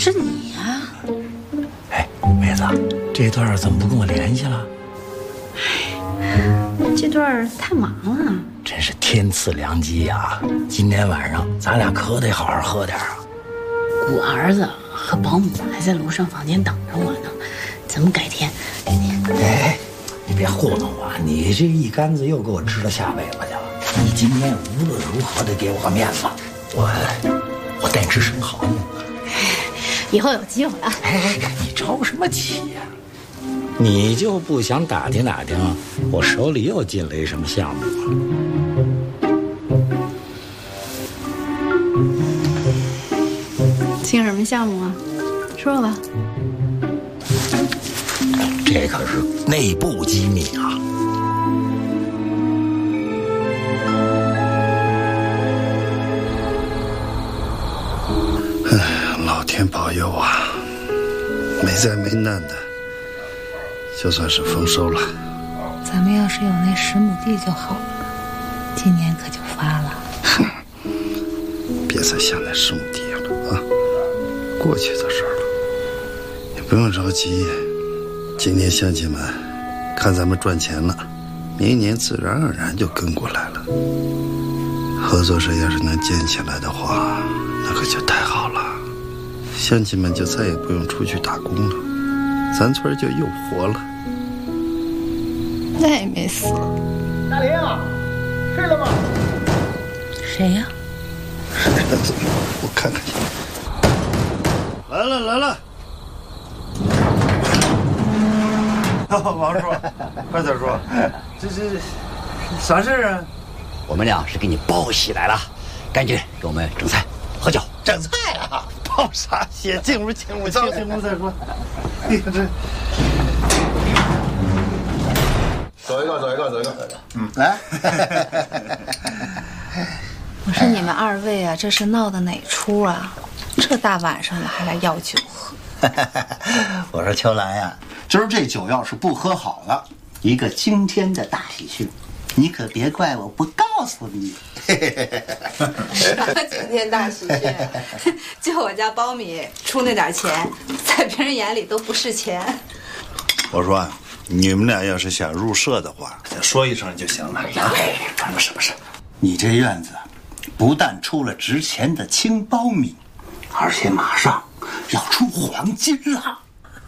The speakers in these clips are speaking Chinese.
是你呀？ 哎，妹子，这段怎么不跟我联系了？ 这段太忙了。 真是天赐良机呀！今天晚上咱俩可得好好喝点啊！ 我儿子和保姆还在楼上房间等着我呢，咱们改天。 哎，你别糊弄我，你这一竿子又给我支到下尾巴去了。你今天无论如何得给我个面子，我带你吃生蚝。 以后有机会啊。 哎，你着什么急呀？你就不想打听打听我手里又进了一什么项目吗？ 进什么项目啊？说吧。 这可是内部机密啊！ 哎，老天保佑啊！没灾没难的，就算是丰收了。 咱们要是有那10亩地就好了，今年可就发了。 别再想那10亩地了啊，过去的事儿了。你不用着急，今年乡亲们看咱们赚钱了，明年自然而然就跟过来了。合作社要是能建起来的话，那可就太好了，乡亲们就再也不用出去打工了，咱村就又活了。 那也没死。 大林啊，睡了吗？ 谁呀？ 我看看去。来了来了。 王叔，快点说，这啥事啊？ 我们俩是给你报喜来了，赶紧给我们整菜喝酒。 整菜啊？报啥喜？进屋进屋，进屋再说。这。 走一个。 来。 我说你们2位啊，这是闹的哪出啊？这大晚上的还来要酒喝。 我说秋兰呀，今儿这酒要是不喝好了，一个惊天的大喜讯，你可别怪我不告诉你。 啥惊天大喜讯？就我家苞米出那点钱，在别人眼里都不是钱。 我说啊，你们俩要是想入社的话，说一声就行了。 不是，你这院子不但出了值钱的青苞米，而且马上要出黄金了。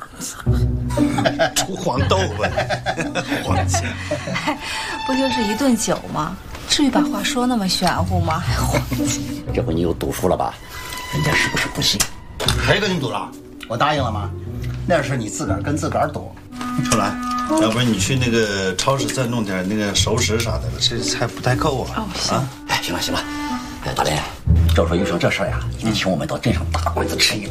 出黄豆腐，黄金， 不就是一顿酒吗？至于把话说那么玄乎吗？还黄金？ 这回你又赌输了吧？人家是不是不信？ 谁跟你赌了？我答应了吗？那是你自个儿跟自个儿赌。 秋兰，要不然你去那个超市再弄点那个熟食啥的，这菜不太够啊。 哦，行。 哎，行了，大林，照说遇上这事儿呀，你得请我们到镇上大馆子吃一顿。